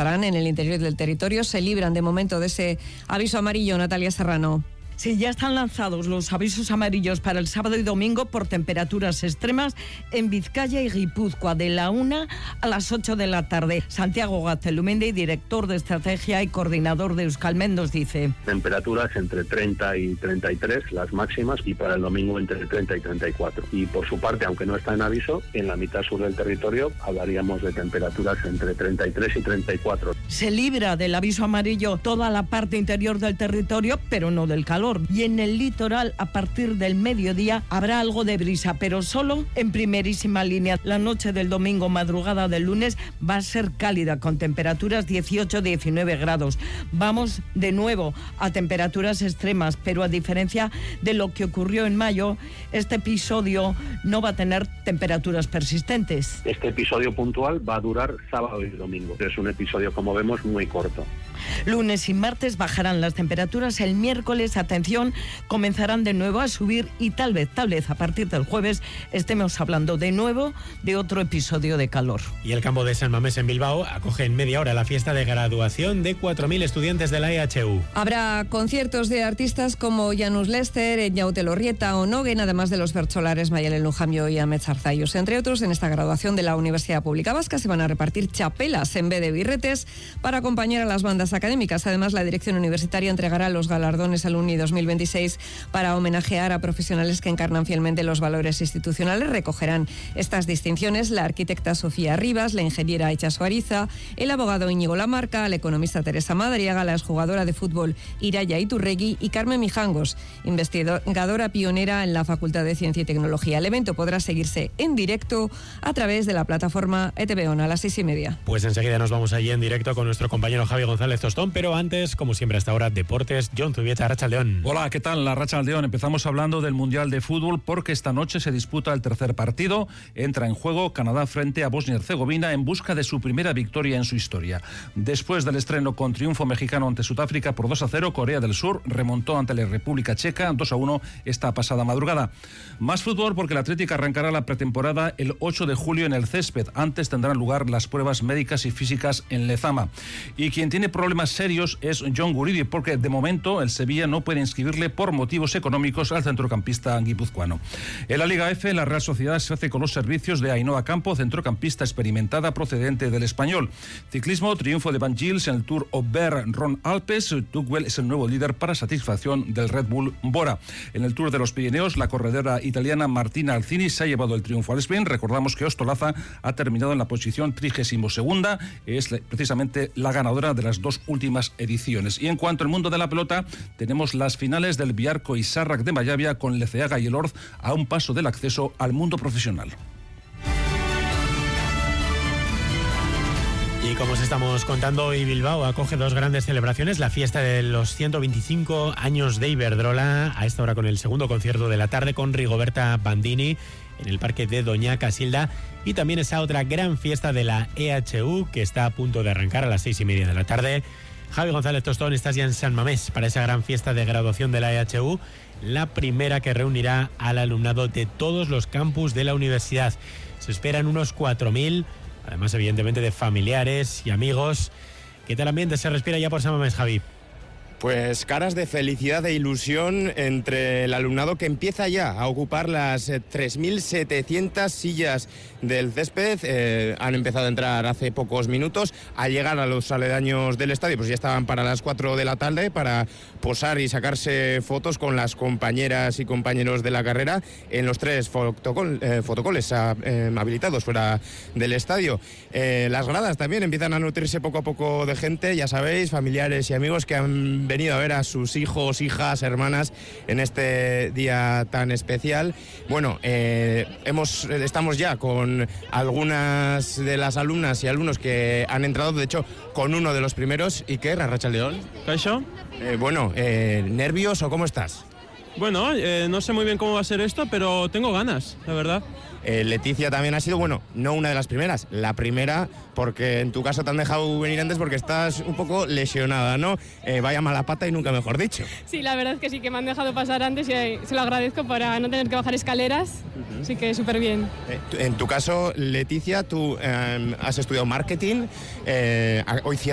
estarán en el interior del territorio. Se libran de momento de ese aviso amarillo. Natalia Serrano. Sí, ya están lanzados los avisos amarillos para el sábado y domingo por temperaturas extremas en Vizcaya y Guipúzcoa, de la 1 a las 8 de la tarde. Santiago Gaztelumendi, director de estrategia y coordinador de Euskalmet, nos dice: temperaturas entre 30 y 33, las máximas, y para el domingo entre 30 y 34. Y por su parte, aunque no está en aviso, en la mitad sur del territorio hablaríamos de temperaturas entre 33 y 34. Se libra del aviso amarillo toda la parte interior del territorio, pero no del calor. Y en el litoral, a partir del mediodía, habrá algo de brisa, pero solo en primerísima línea. La noche del domingo, madrugada del lunes, va a ser cálida, con temperaturas 18-19 grados. Vamos de nuevo a temperaturas extremas, pero a diferencia de lo que ocurrió en mayo, este episodio no va a tener temperaturas persistentes. Este episodio puntual va a durar sábado y domingo. Es un episodio, como vemos, muy corto. Lunes y martes bajarán las temperaturas. El miércoles, atención, comenzarán de nuevo a subir y tal vez a partir del jueves estemos hablando de nuevo de otro episodio de calor. Y el campo de San Mamés en Bilbao acoge en media hora la fiesta de graduación de 4.000 estudiantes de la EHU. Habrá conciertos de artistas como Janus Lester, Eñaute Elorrieta o Noguen, además de los bertsolares Mayalen Lujambio y Ahmed Zarzayus. Entre otros, en esta graduación de la Universidad Pública Vasca se van a repartir chapelas en vez de birretes para acompañar a las bandas académicas. Además, la dirección universitaria entregará los galardones Alumni 2026 para homenajear a profesionales que encarnan fielmente los valores institucionales. Recogerán estas distinciones la arquitecta Sofía Rivas, la ingeniera Itxaso Ariza, el abogado Íñigo Lamarca, la economista Teresa Madariaga, la exjugadora de fútbol Iraya Iturregui y Carmen Mijangos, investigadora pionera en la Facultad de Ciencia y Tecnología. El evento podrá seguirse en directo a través de la plataforma ETV On a las 6:30. Pues enseguida nos vamos allí en directo con nuestro compañero Javi González Tostón, pero antes, como siempre hasta ahora, deportes. Jon Zubieta, Arratsaldeon. Hola, ¿qué tal? La Arratsaldeon. Empezamos hablando del Mundial de Fútbol porque esta noche se disputa el tercer partido. Entra en juego Canadá frente a Bosnia y Herzegovina en busca de su primera victoria en su historia. Después del estreno con triunfo mexicano ante Sudáfrica por 2-0, Corea del Sur remontó ante la República Checa 2-1 esta pasada madrugada. Más fútbol porque el Atlético arrancará la pretemporada el 8 de julio en el césped. Antes tendrán lugar las pruebas médicas y físicas en Lezama. Y quien tiene problemas serios es John Guridi, porque de momento el Sevilla no puede inscribirle por motivos económicos al centrocampista guipuzcoano. En la Liga F, la Real Sociedad se hace con los servicios de Ainhoa Campo, centrocampista experimentada procedente del Español. Ciclismo, triunfo de Van Gils en el Tour Auvergne Alpes. Tugwell es el nuevo líder para satisfacción del Red Bull Bora. En el Tour de los Pirineos, la corredora italiana Martina Alcini se ha llevado el triunfo al sprint. Recordamos que Ostolaza ha terminado en la posición 32ª, es precisamente la ganadora de las dos últimas ediciones. Y en cuanto al mundo de la pelota, tenemos las finales del Biarco y Sarrac de Mayavia con Leceaga y el Orz a un paso del acceso al mundo profesional. Y como os estamos contando, hoy Bilbao acoge dos grandes celebraciones: la fiesta de los 125 años de Iberdrola, a esta hora con el segundo concierto de la tarde con Rigoberta Bandini en el Parque de Doña Casilda, y también esa otra gran fiesta de la EHU que está a punto de arrancar a las 6:30 de la tarde. Javi González Tostón, estás ya en San Mamés para esa gran fiesta de graduación de la EHU, la primera que reunirá al alumnado de todos los campus de la universidad. Se esperan unos 4.000, además evidentemente de familiares y amigos. ¿Qué tal ambiente se respira ya por San Mamés, Javi? Pues caras de felicidad e ilusión entre el alumnado que empieza ya a ocupar las 3.700 sillas del césped. Han empezado a entrar hace pocos minutos. Al llegar a los aledaños del estadio, pues ya estaban para las 4 de la tarde para posar y sacarse fotos con las compañeras y compañeros de la carrera en los 3 fotocoles habilitados fuera del estadio. Las gradas también empiezan a nutrirse poco a poco de gente, ya sabéis, familiares y amigos que han venido a ver a sus hijos, hijas, hermanas en este día tan especial. Bueno, estamos ya con algunas de las alumnas y alumnos que han entrado, de hecho, con uno de los primeros. Iker, Arratsaldeon. ¿Caixo? ¿Nervios o cómo estás? Bueno, no sé muy bien cómo va a ser esto, pero tengo ganas, la verdad. Leticia también ha sido, bueno, no una de las primeras, la primera, porque en tu caso te han dejado venir antes porque estás un poco lesionada, ¿no? Vaya mala pata y nunca mejor dicho. Sí, la verdad es que sí, que me han dejado pasar antes y se lo agradezco para no tener que bajar escaleras, así que súper bien. En tu caso, Leticia, tú has estudiado marketing, hoy